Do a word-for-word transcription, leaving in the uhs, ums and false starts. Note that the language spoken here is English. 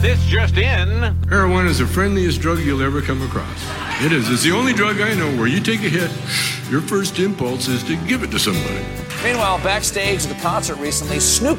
This just in. Heroin is the friendliest drug you'll ever come across. It is. It's the only drug I know where you take a hit, your first impulse is to give it to somebody. Meanwhile, backstage at the concert recently, Snoop